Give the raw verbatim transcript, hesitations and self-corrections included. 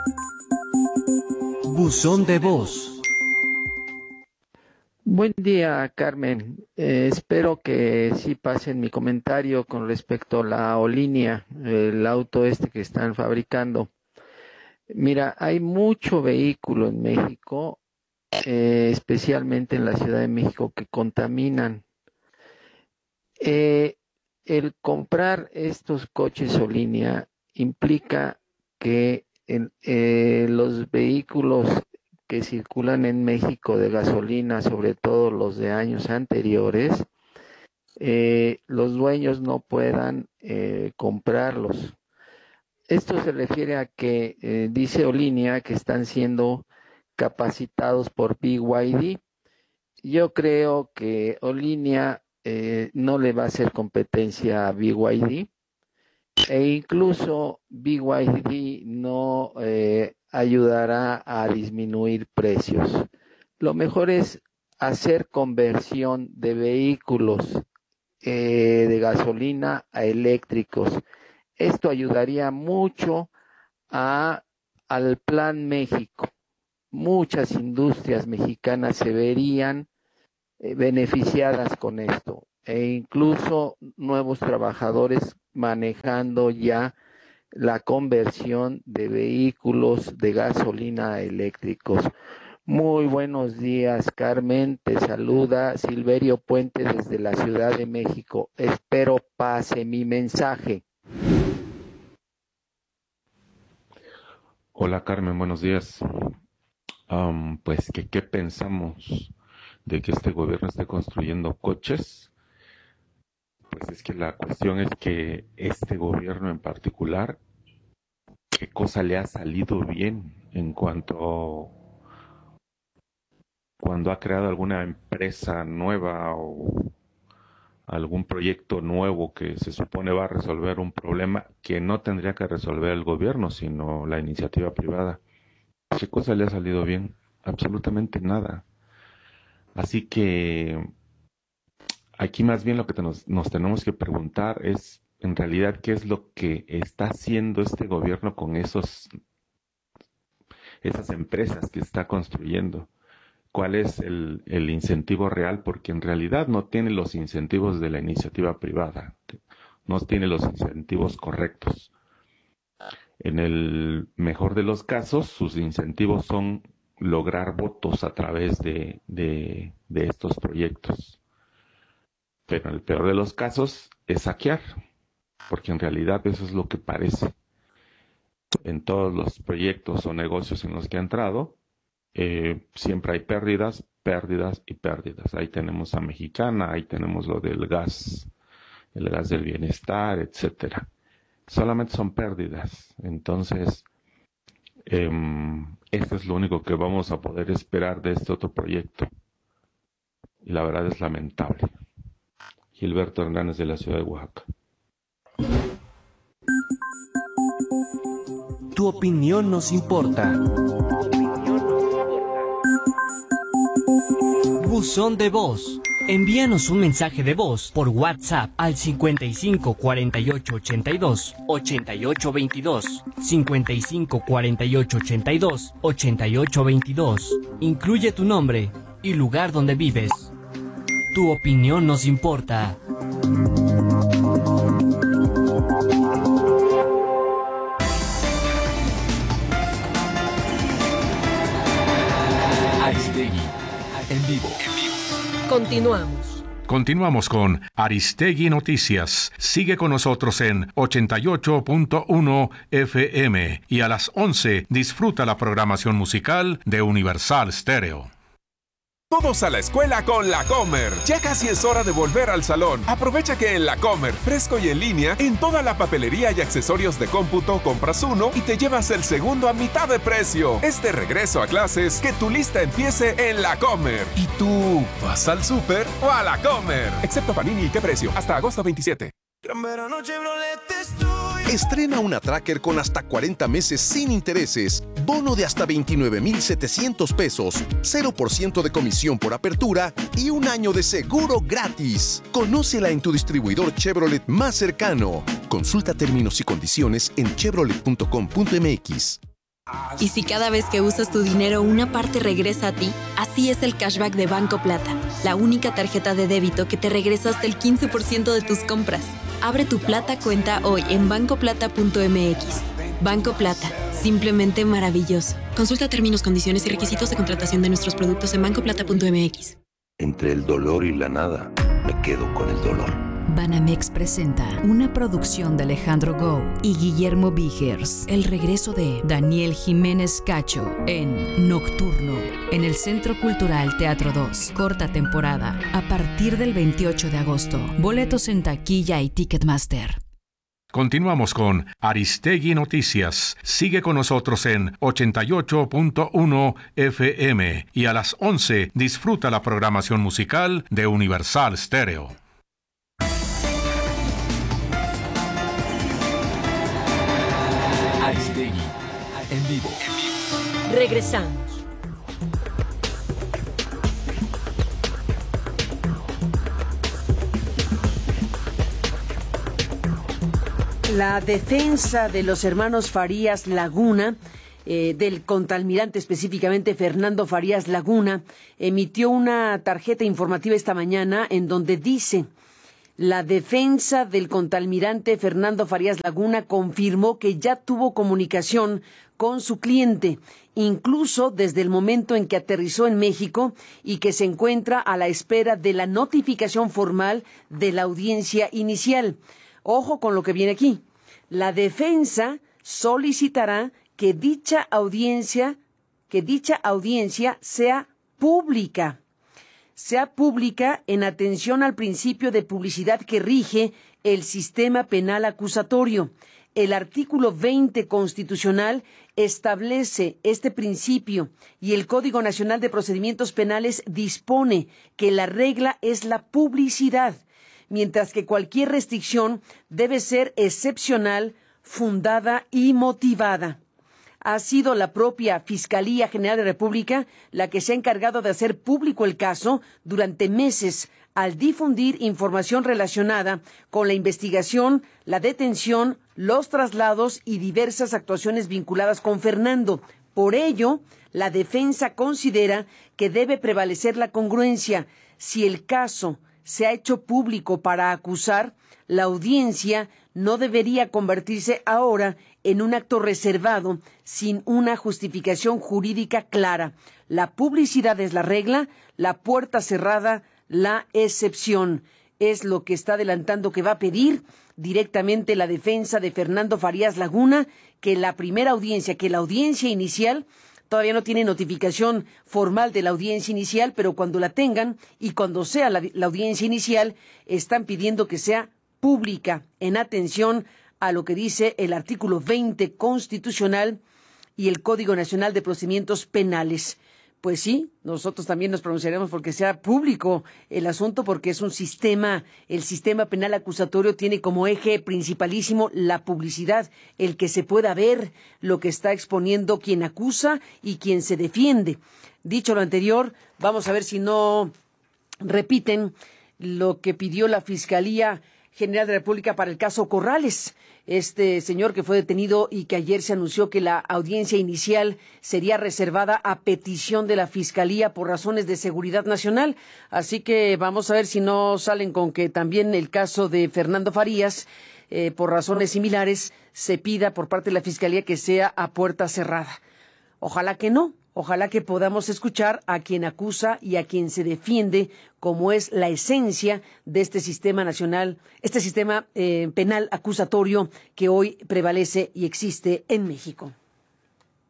Buzón de voz. Buen día, Carmen. Eh, espero que sí pasen mi comentario con respecto a la Olinia, el auto este que están fabricando. Mira, hay mucho vehículo en México, eh, especialmente en la Ciudad de México, que contaminan. Eh, el comprar estos coches Olinia implica que en, eh, los vehículos que circulan en México de gasolina, sobre todo los de años anteriores, eh, los dueños no puedan eh, comprarlos. Esto se refiere a que eh, dice Olinia que están siendo capacitados por B Y D. Yo creo que Olinia eh, no le va a hacer competencia a B Y D e incluso B Y D no eh, ayudará a disminuir precios. Lo mejor es hacer conversión de vehículos eh, de gasolina a eléctricos. Esto ayudaría mucho a, al Plan México. Muchas industrias mexicanas se verían eh, beneficiadas con esto e incluso nuevos trabajadores manejando ya la conversión de vehículos de gasolina a eléctricos. Muy buenos días, Carmen. Te saluda Silverio Puente desde la Ciudad de México. Espero pase mi mensaje. Hola Carmen, buenos días. Um, pues que qué pensamos de que este gobierno esté construyendo coches. Pues es que la cuestión es que este gobierno en particular, qué cosa le ha salido bien en cuanto cuando ha creado alguna empresa nueva o algún proyecto nuevo que se supone va a resolver un problema que no tendría que resolver el gobierno, sino la iniciativa privada. ¿Qué cosa le ha salido bien? Absolutamente nada. Así que aquí más bien lo que nos, nos tenemos que preguntar es, en realidad, ¿qué es lo que está haciendo este gobierno con esos, esas empresas que está construyendo? ¿Cuál es el, el incentivo real? Porque en realidad no tiene los incentivos de la iniciativa privada, no tiene los incentivos correctos. En el mejor de los casos, sus incentivos son lograr votos a través de, de, de estos proyectos. Pero en el peor de los casos es saquear, porque en realidad eso es lo que parece. En todos los proyectos o negocios en los que ha entrado, eh, siempre hay pérdidas, pérdidas y pérdidas. Ahí tenemos a Mexicana, ahí tenemos lo del gas, el gas del bienestar, etcétera. Solamente son pérdidas. Entonces, eh, eso es lo único que vamos a poder esperar de este otro proyecto. Y la verdad es lamentable. Gilberto Hernández, de la ciudad de Oaxaca. Tu opinión nos importa. Buzón de voz. Envíanos un mensaje de voz por WhatsApp al cincuenta y cinco cuarenta y ocho ochenta y dos ochenta y ocho veintidós, cincuenta y cinco cuarenta y ocho ochenta y dos ochenta y ocho veintidós. Incluye tu nombre y lugar donde vives. Tu opinión nos importa. Aristegui, en vivo. Continuamos. Continuamos con Aristegui Noticias. Sigue con nosotros en ochenta y ocho punto uno F M y a las once disfruta la programación musical de Universal Stereo. Todos a la escuela con La Comer. Ya casi es hora de volver al salón. Aprovecha que en La Comer, fresco y en línea, en toda la papelería y accesorios de cómputo, compras uno y te llevas el segundo a mitad de precio. Es de regreso a clases, que tu lista empiece en La Comer. ¿Y tú vas al súper o a La Comer? Excepto Panini y qué precio, hasta agosto veintisiete. Estrena una Tracker con hasta cuarenta meses sin intereses, bono de hasta veintinueve mil setecientos pesos, cero por ciento de comisión por apertura y un año de seguro gratis. Conócela en tu distribuidor Chevrolet más cercano. Consulta términos y condiciones en chevrolet punto com punto m x. Y si cada vez que usas tu dinero una parte regresa a ti, así es el cashback de Banco Plata, la única tarjeta de débito que te regresa hasta el quince por ciento de tus compras. Abre tu Plata cuenta hoy en banco plata punto m x. Banco Plata, simplemente maravilloso. Consulta términos, condiciones y requisitos de contratación de nuestros productos en banco plata punto m x. Entre el dolor y la nada, me quedo con el dolor. Banamex presenta una producción de Alejandro Gou y Guillermo Vigers, el regreso de Daniel Jiménez Cacho en Nocturno, en el Centro Cultural Teatro dos, corta temporada, a partir del veintiocho de agosto. Boletos en taquilla y Ticketmaster. Continuamos con Aristegui Noticias. Sigue con nosotros en ochenta y ocho punto uno F M y a las once disfruta la programación musical de Universal Stereo. Aristegui, en vivo. Regresamos. La defensa de los hermanos Farías Laguna, eh, del contralmirante específicamente Fernando Farías Laguna, emitió una tarjeta informativa esta mañana en donde dice: la defensa del contralmirante Fernando Farías Laguna confirmó que ya tuvo comunicación con su cliente, incluso desde el momento en que aterrizó en México, y que se encuentra a la espera de la notificación formal de la audiencia inicial. Ojo con lo que viene aquí. La defensa solicitará que dicha audiencia, que dicha audiencia sea pública. sea pública en atención al principio de publicidad que rige el sistema penal acusatorio. El artículo veinte constitucional establece este principio y el Código Nacional de Procedimientos Penales dispone que la regla es la publicidad, mientras que cualquier restricción debe ser excepcional, fundada y motivada. Ha sido la propia Fiscalía General de la República la que se ha encargado de hacer público el caso durante meses al difundir información relacionada con la investigación, la detención, los traslados y diversas actuaciones vinculadas con Fernando. Por ello, la defensa considera que debe prevalecer la congruencia. Si el caso se ha hecho público para acusar, la audiencia no debería convertirse ahora en un acto reservado sin una justificación jurídica clara. La publicidad es la regla, la puerta cerrada la excepción. Es lo que está adelantando que va a pedir directamente la defensa de Fernando Farías Laguna, que la primera audiencia, que la audiencia inicial, todavía no tiene notificación formal de la audiencia inicial, pero cuando la tengan y cuando sea la, la audiencia inicial, están pidiendo que sea pública, en atención a lo que dice el artículo veinte constitucional y el Código Nacional de Procedimientos Penales. Pues sí, nosotros también nos pronunciaremos porque sea público el asunto, porque es un sistema, el sistema penal acusatorio tiene como eje principalísimo la publicidad, el que se pueda ver lo que está exponiendo quien acusa y quien se defiende. Dicho lo anterior, vamos a ver si no repiten lo que pidió la Fiscalía General de la República para el caso Corrales. Este señor que fue detenido y que ayer se anunció que la audiencia inicial sería reservada a petición de la Fiscalía por razones de seguridad nacional. Así que vamos a ver si no salen con que también el caso de Fernando Farías, eh, por razones similares, se pida por parte de la Fiscalía que sea a puerta cerrada. Ojalá que no. Ojalá que podamos escuchar a quien acusa y a quien se defiende, como es la esencia de este sistema nacional, este sistema eh, penal acusatorio que hoy prevalece y existe en México.